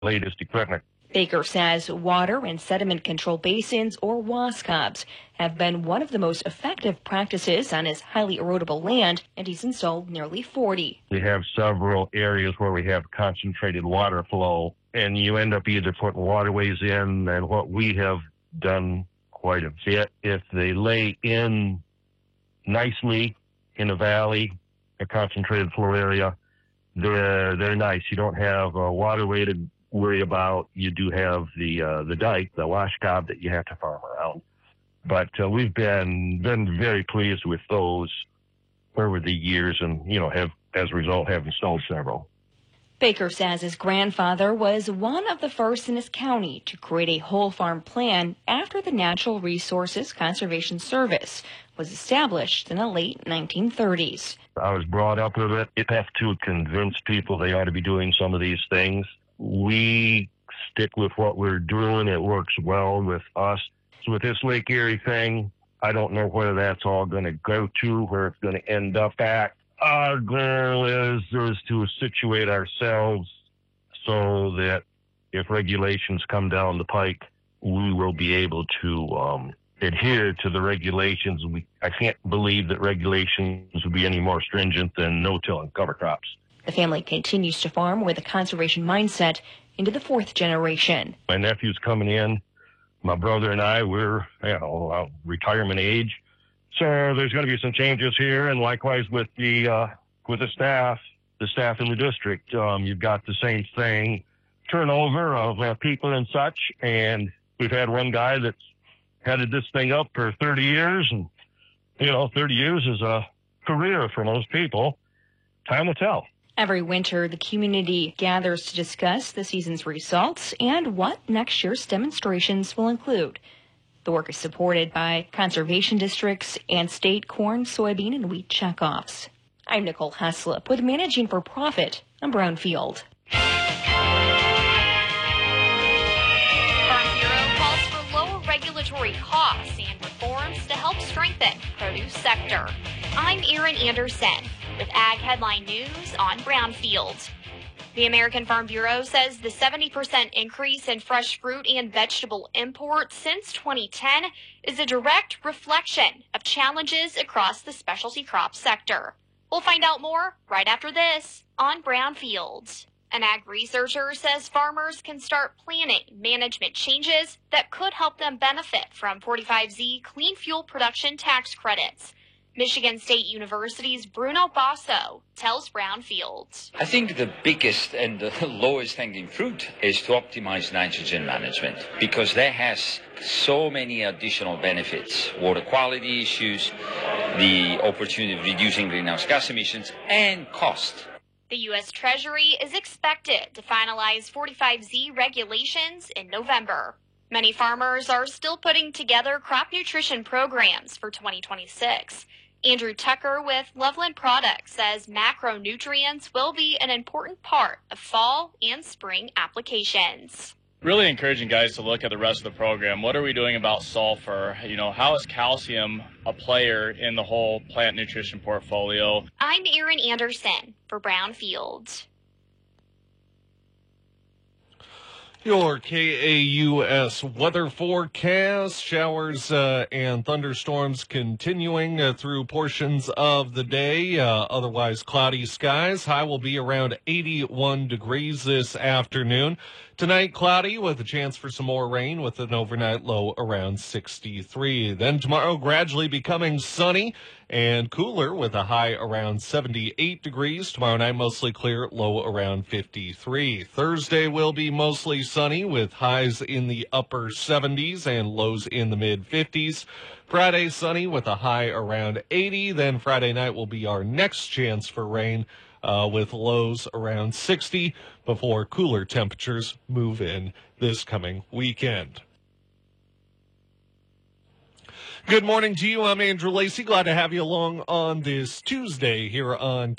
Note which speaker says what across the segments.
Speaker 1: latest equipment.
Speaker 2: Baker says water and sediment control basins, or WASCOBs, have been one of the most effective practices on his highly erodible land, and he's installed nearly 40.
Speaker 1: We have several areas where we have concentrated water flow, and you end up either putting waterways in, and what we have done quite a bit, if they lay in nicely in a valley, a concentrated flow area, they're nice. You don't have a waterway to worry about. You do have the dike, the washcob that you have to farm around. But we've been very pleased with those over the years, and have as a result have installed several.
Speaker 2: Baker says his grandfather was one of the first in his county to create a whole farm plan after the Natural Resources Conservation Service was established in the late 1930s.
Speaker 1: I was brought up with it. You have to convince people they ought to be doing some of these things. We stick with what we're doing. It works well with us. So with this Lake Erie thing, I don't know where that's all going to go to, where it's going to end up at. Our goal is to situate ourselves so that if regulations come down the pike, we will be able to adhere to the regulations. I can't believe that regulations would be any more stringent than no-till and cover crops.
Speaker 2: The family continues to farm with a conservation mindset into the fourth generation.
Speaker 1: My nephew's coming in. My brother and I, we're retirement age. So there's going to be some changes here, and likewise with the staff in the district. You've got the same thing, turnover of people and such, and we've had one guy that's headed this thing up for 30 years, and 30 years is a career for most people. Time will tell.
Speaker 2: Every winter, the community gathers to discuss the season's results and what next year's demonstrations will include. The work is supported by conservation districts and state corn, soybean, and wheat checkoffs. I'm Nicole Heslop with Managing for Profit on Brownfield.
Speaker 3: Farm Bureau calls for lower regulatory costs and reforms to help strengthen produce sector. I'm Erin Anderson with Ag Headline News on Brownfield. The American Farm Bureau says the 70% increase in fresh fruit and vegetable imports since 2010 is a direct reflection of challenges across the specialty crop sector. We'll find out more right after this on Brownfield. An ag researcher says farmers can start planning management changes that could help them benefit from 45Z clean fuel production tax credits. Michigan State University's Bruno Basso tells Brownfield.
Speaker 4: I think the biggest and the lowest hanging fruit is to optimize nitrogen management, because that has so many additional benefits: water quality issues, the opportunity of reducing greenhouse gas emissions, and cost.
Speaker 3: The U.S. Treasury is expected to finalize 45Z regulations in November. Many farmers are still putting together crop nutrition programs for 2026. Andrew Tucker with Loveland Products says macronutrients will be an important part of fall and spring applications.
Speaker 5: Really encouraging guys to look at the rest of the program. What are we doing about sulfur? How is calcium a player in the whole plant nutrition portfolio?
Speaker 3: I'm Erin Anderson for Brownfield.
Speaker 6: Your KAUS weather forecast: showers and thunderstorms continuing through portions of the day. Otherwise cloudy skies. High will be around 81 degrees this afternoon. Tonight, cloudy with a chance for some more rain with an overnight low around 63. Then tomorrow, gradually becoming sunny and cooler with a high around 78 degrees. Tomorrow night, mostly clear, low around 53. Thursday will be mostly sunny with highs in the upper 70s and lows in the mid-50s. Friday, sunny with a high around 80. Then Friday night will be our next chance for rain with lows around 60 before cooler temperatures move in this coming weekend. Good morning to you. I'm Andrew Lacey. Glad to have you along on this Tuesday here on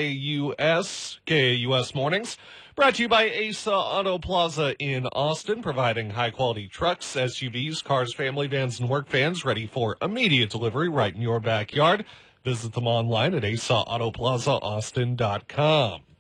Speaker 6: KAUS Mornings. Brought to you by ASA Auto Plaza in Austin, providing high-quality trucks, SUVs, cars, family vans, and work vans ready for immediate delivery right in your backyard. Visit them online at asaautoplazaaustin.com.